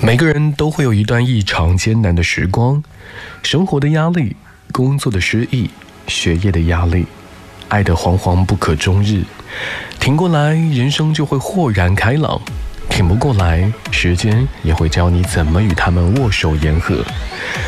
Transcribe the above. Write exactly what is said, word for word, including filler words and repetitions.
每个人都会有一段异常艰难的时光，生活的压力，工作的失意，学业的压力，爱得惶惶不可终日。挺过来，人生就会豁然开朗；挺不过来，时间也会教你怎么与他们握手言和。